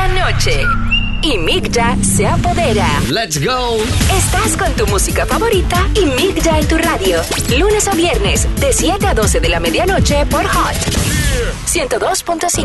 noche. Y Migya se apodera. ¡Let's go! Estás con tu música favorita y Migya en tu radio. Lunes a viernes, de 7 a 12 de la medianoche por Hot 102.5.